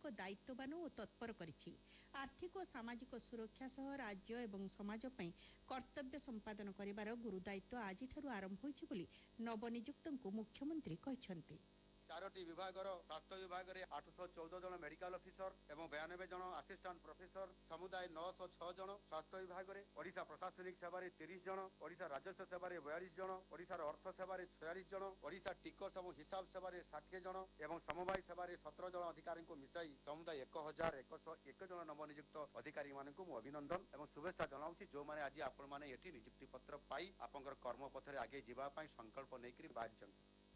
अधिक दायित्ववान और तत्पर करिछि। आर्थिक और सामाजिक सुरक्षा सह राज्य एवं समाज पई कर्तव्य संपादन करिवार गुरुदायित्व आजिठारु आरंभ होइछि बोली नवनियुक्तଙ୍କୁ मुख्यमंत्री कहिसंति। चारोटी विभाग स्वास्थ्य विभाग में 814 जन मेडिकल ऑफिसर एवं 92 जन असिस्टेंट प्रोफेसर समुदाय 906 जन स्वास्थ्य विभाग में ओडिशा प्रशासनिक सेवा 30 जन ओडिशा राजस्व सेवा 42 जन ओडिशा अर्थ सेवा 46 जन ओडिशा टिकस और हिसाब सेवा 60 जन एवं समवाय सेवा 17 जन अधिकारी को मिसाई समुदाय 1101 जन नवनियुक्त अधिकारी मानक अभिनंदन एवं शुभेच्छा जनाऊँगी जो मैंने आज आपण मैंने ये नियुक्ति पत्र पाई आपंकर कर्म पथरे आगे जावाई संकल्प नहीं बाहर।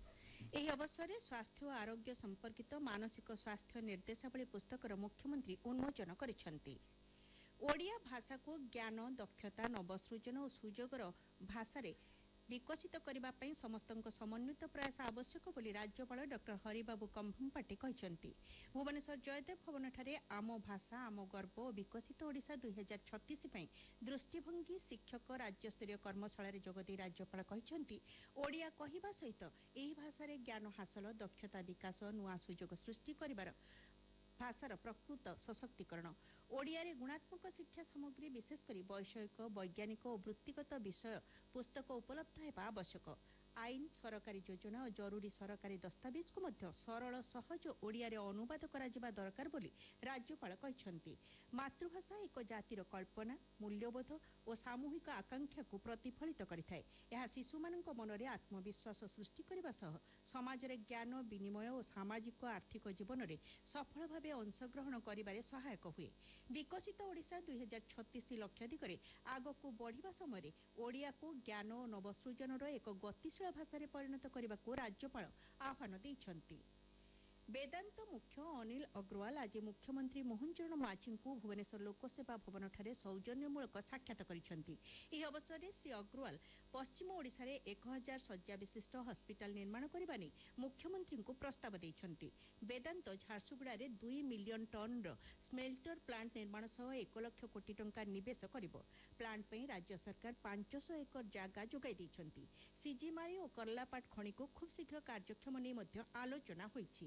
ଏହି ଅବସରରେ ସ୍ୱାସ୍ଥ୍ୟ ଓ ଆରୋଗ୍ୟ ସମ୍ପର୍କିତ ମାନସିକ ସ୍ୱାସ୍ଥ୍ୟ ନିର୍ଦ୍ଦେଶାବଳୀ ପୁସ୍ତକର ମୁଖ୍ୟମନ୍ତ୍ରୀ ଉନ୍ମୋଚନ କରିଛନ୍ତି। ଓଡ଼ିଆ ଭାଷାକୁ ଜ୍ଞାନ ଦକ୍ଷତା ନବସୃଜନ ଓ ସୁଯୋଗର ଭାଷାରେ ବିକଶିତ କରିବା ପାଇଁ ସମସ୍ତଙ୍କ ସମନ୍ୱିତ ପ୍ରୟାସ ଆବଶ୍ୟକ ବୋଲି ରାଜ୍ୟପାଳ ଡକ୍ଟର ହରିବାବୁ କମ୍ଭମପାଟି କହିଛନ୍ତି। ଭୁବନେଶ୍ୱର ଜୟଦେବ ଭବନଠାରେ ଆମ ଭାଷା ଆମ ଗର୍ବ ଓ ବିକଶିତ ଓଡ଼ିଶା 2036 ପାଇଁ ଦୃଷ୍ଟିଭଙ୍ଗୀ ଶିକ୍ଷକ ରାଜ୍ୟସ୍ତରୀୟ କର୍ମଶାଳାରେ ଯୋଗଦେଇ ରାଜ୍ୟପାଳ କହିଛନ୍ତି ଓଡ଼ିଆ କହିବା ସହିତ ଏହି ଭାଷାରେ ଜ୍ଞାନ ହାସଲ ଦକ୍ଷତା ବିକାଶ ନୂଆ ସୁଯୋଗ ସୃଷ୍ଟି କରିବାର ଭାଷାର ପ୍ରକୃତ ସଶକ୍ତିକରଣ। ଓଡ଼ିଆରେ ଗୁଣାତ୍ମକ ଶିକ୍ଷା ସାମଗ୍ରୀ ବିଶେଷ କରି ବୈଷୟିକ ବୈଜ୍ଞାନିକ ଓ ବୃତ୍ତିଗତ ବିଷୟ ପୁସ୍ତକ ଉପଲବ୍ଧ ହେବା ଆବଶ୍ୟକ। ଆଇନ ସରକାରୀ ଯୋଜନା ଓ ଜରୁରୀ ସରକାରୀ ଦସ୍ତାବିଜକୁ ମଧ୍ୟ ସରଳ ସହଜ ଓଡ଼ିଆରେ ଅନୁବାଦ କରାଯିବା ଦରକାର ବୋଲି ରାଜ୍ୟପାଳ କହିଛନ୍ତି। ମାତୃଭାଷା ଏକ ଜାତିର କଳ୍ପନା ମୂଲ୍ୟବୋଧ ଓ ସାମୂହିକ ଆକାଂକ୍ଷାକୁ ପ୍ରତିଫଳିତ କରିଥାଏ। ଏହା ଶିଶୁମାନଙ୍କ ମନରେ ଆତ୍ମବିଶ୍ୱାସ ସୃଷ୍ଟି କରିବା ସହ ସମାଜରେ ଜ୍ଞାନ ବିନିମୟ ଓ ସାମାଜିକ ଆର୍ଥିକ ଜୀବନରେ ସଫଳ ଭାବେ ଅଂଶଗ୍ରହଣ କରିବାରେ ସହାୟକ ହୁଏ। ବିକଶିତ ଓଡ଼ିଶା 2036 ଲକ୍ଷ୍ୟ ଦିଗରେ ଆଗକୁ ବଢ଼ିବା ସମୟରେ ଓଡ଼ିଆକୁ ଜ୍ଞାନ ଓ ନବସୃଜନର ଏକ ଗତିଶୀଳ ଭାଷାରେ ପରିଣତ କରିବାକୁ ରାଜ୍ୟପାଳ ଆହ୍ୱାନ ଦେଇଛନ୍ତି। ବେଦାନ୍ତ ମୁଖ୍ୟ ଅନିଲ ଅଗ୍ରୱାଲ ଆଜି ମୁଖ୍ୟମନ୍ତ୍ରୀ ମୋହନ ଚରଣ ମାଝୀଙ୍କୁ ଭୁବନେଶ୍ୱର ଲୋକସେବା ଭବନଠାରେ ସୌଜନ୍ୟମୂଳକ ସାକ୍ଷାତ କରିଛନ୍ତି। ଏହି ଅବସରରେ ଶ୍ରୀ ଅଗ୍ରୱାଲ ପଶ୍ଚିମ ଓଡ଼ିଶାରେ 1000 ଶଯ୍ୟା ବିଶିଷ୍ଟ ହସ୍ପିଟାଲ ନିର୍ମାଣ କରିବା ନେଇ ମୁଖ୍ୟମନ୍ତ୍ରୀଙ୍କୁ ପ୍ରସ୍ତାବ ଦେଇଛନ୍ତି। ବେଦାନ୍ତ ଝାରସୁଗୁଡ଼ାରେ 2 ମିଲିୟନ ଟନ୍ର ସ୍ମେଲ୍ଟର ପ୍ଲାଣ୍ଟ ନିର୍ମାଣ ସହ 1 ଲକ୍ଷ କୋଟି ଟଙ୍କା ନିବେଶ କରିବ। ପ୍ଲାଣ୍ଟ ପାଇଁ ରାଜ୍ୟ ସରକାର 500 ଏକର ଜାଗା ଯୋଗାଇ ଦେଇଛନ୍ତି। ସିଜିମାଳି ଓ କର୍ଲାପାଟ ଖଣିକୁ ଖୁବ୍ ଶୀଘ୍ର କାର୍ଯ୍ୟକ୍ଷମ ନେଇ ମଧ୍ୟ ଆଲୋଚନା ହୋଇଛି।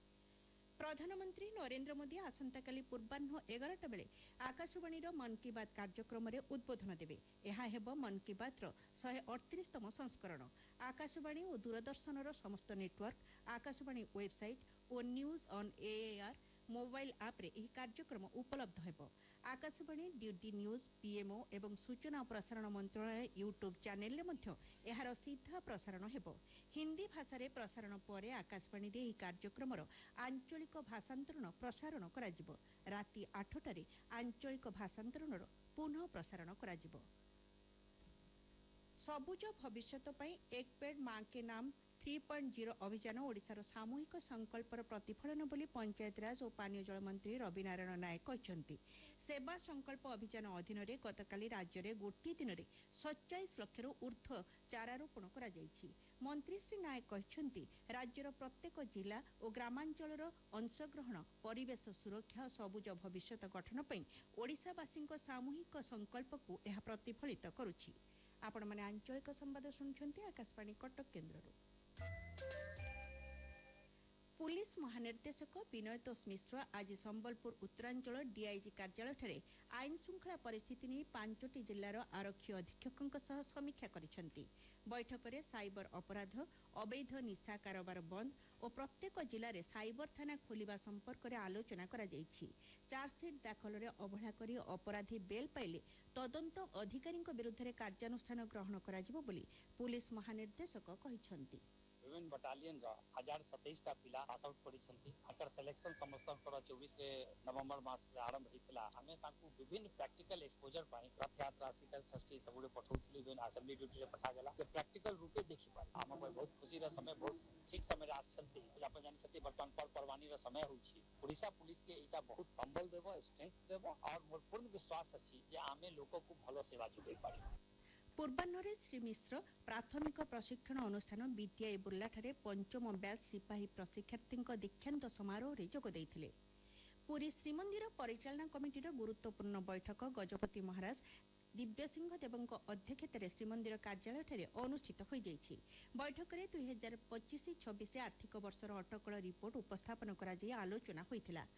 ପ୍ରଧାନମନ୍ତ୍ରୀ ନରେନ୍ଦ୍ର ମୋଦି ଆସନ୍ତାକାଲି ପୂର୍ବାହ୍ନ 11ଟା ବେଳେ ଆକାଶବାଣୀର ମନ୍ କି ବାତ୍ କାର୍ଯ୍ୟକ୍ରମରେ ଉଦ୍ବୋଧନ ଦେବେ। ଏହା ହେବ ମନ୍ କି ବାତ୍ର 138ତମ ସଂସ୍କରଣ। ଆକାଶବାଣୀ ଓ ଦୂରଦର୍ଶନର ସମସ୍ତ network Akashvani website O news on AIR mobile ଆପ୍ରେ ଏହି କାର୍ଯ୍ୟକ୍ରମ ଉପଲବ୍ଧ ହେବ। ଆକାଶବାଣୀ ଡିଡି ନ୍ୟୁଜ୍ ପିଏମ୍ଓ ଏବଂ ସୂଚନା ଓ ପ୍ରସାରଣ ମନ୍ତ୍ରଣାଳୟ ୟୁଟ୍ୟୁବ୍ ଚ୍ୟାନେଲରେ ମଧ୍ୟ ଏହାର ସିଧା ପ୍ରସାରଣ ହେବ। ହିନ୍ଦୀ ଭାଷାରେ ପ୍ରସାରଣ ପରେ ଆକାଶବାଣୀରେ ଏହି କାର୍ଯ୍ୟକ୍ରମର ଆଞ୍ଚଳିକ ଭାଷାନ୍ତରଣ ପ୍ରସାରଣ କରାଯିବ। ରାତି 8ଟାରେ ଆଞ୍ଚଳିକ ଭାଷାନ୍ତରଣର ପୁନଃ ପ୍ରସାରଣ କରାଯିବ। ସବୁଜ ଭବିଷ୍ୟତ ପାଇଁ ଏକ ପେଡ୍ ମାଁ କେ ନାମ 3.0 ଅଭିଯାନ ଓଡ଼ିଶାର ସାମୂହିକ ସଂକଳ୍ପର ପ୍ରତିଫଳନ ବୋଲି ପଞ୍ଚାୟତିରାଜ ଓ ପାନୀୟ ଜଳ ମନ୍ତ୍ରୀ ରବି ନାରାୟଣ ନାୟକ କହିଛନ୍ତି। ସେବା ସଂକଳ୍ପ ଅଭିଯାନ ଅଧୀନରେ ଗତକାଲି ରାଜ୍ୟରେ ଗୋଟିଏ ଦିନରେ 47 ଲକ୍ଷରୁ ଉର୍ଦ୍ଧ୍ୱ ଚାରାରୋପଣ କରାଯାଇଛି। ମନ୍ତ୍ରୀ ଶ୍ରୀ ନାୟକ କହିଛନ୍ତି ରାଜ୍ୟର ପ୍ରତ୍ୟେକ ଜିଲ୍ଲା ଓ ଗ୍ରାମାଞ୍ଚଳର ଅଂଶଗ୍ରହଣ ପରିବେଶ ସୁରକ୍ଷା ଓ ସବୁଜ ଭବିଷ୍ୟତ ଗଠନ ପାଇଁ ଓଡ଼ିଶାବାସୀଙ୍କ ସାମୂହିକ ସଂକଳ୍ପକୁ ଏହା ପ୍ରତିଫଳିତ କରୁଛି। ଆପଣମାନେ ଆଞ୍ଚଳିକ ସମ୍ବାଦ ଶୁଣୁଛନ୍ତି ଆକାଶବାଣୀ କଟକ କେନ୍ଦ୍ରରୁ। पुलिस महानिर्देशक विनयतोष मिश्र आज संबलपुर उत्तरांचल डीआईजी कार्यालय आईन श्रृंखला परिस्थिति नहीं 5टी जिलार आरक्षी अधीक्षकों सह समीक्षा करिसेंति। बैठक में साइबर अपराध अवैध निशा कारोबार बंद और प्रत्येक जिले में साइबर थाना खोलिबा संपर्क में आलोचना करा जायछि। चार्जसीट दाखल में अवहेला करी अपराधी बेल पाइले तदंत अधिकारी विरुद्ध में कार्यानुष्ठान ग्रहण कराजिबो बोली पुलिस महानिर्देशक कहिसेंति। विभिन्न बटालियन 1027 टा पिला पास आउट करिसेंति। आकर सिलेक्शन समस्त 24 नवंबर मास रे आरंभ हितला। हमें ताकू विभिन्न प्रैक्टिकल एक्सपोजर पाई रथ यात्रा शीतल षष्ठी सबुडे पठौथली बेन असेंबली ड्यूटी रे पठा गेला जे प्रैक्टिकल रूपे देखि पाई हम बहुत खुशी रा समय बहुत ठीक समय रे आछंती। आपण जानि छथि वर्तमान पर परवानी रा समय होछि। ओडिशा पुलिस के एटा बहुत संबल देबो स्ट्रेंथ देबो और मोर पूर्ण विश्वास अछि जे आमे लोक को भलो सेवा जुगै पारि। पूर्वाह्न श्री मिश्र प्राथमिक प्रशिक्षण अनुष्ठान बीटीआई बुर्लाଠାରେ पंचम बैच सिपाही प्रशिक्षार्थी दीक्षांत समारोह रे जोग देइथिले। पुरी श्रीमंदिर परिचालना कमिटीर गुरुत्वपूर्ण बैठक गजपति महाराज दिव्यसिंह देवଙ୍କ अध्यक्षताରେ श्रीमंदिर कार्यालय अनुष्ठित हो जाइछि। बैठक में 2025-26 आर्थिक वर्षर अटकल रिपोर्ट उपस्थापन करा आलोचना होइथिला।